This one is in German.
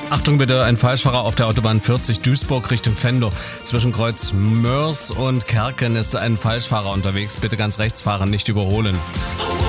Achtung bitte, ein Falschfahrer auf der Autobahn 40 Duisburg Richtung Venlo. Zwischen Kreuz Mörs und Kerken ist ein Falschfahrer unterwegs. Bitte ganz rechts fahren, nicht überholen.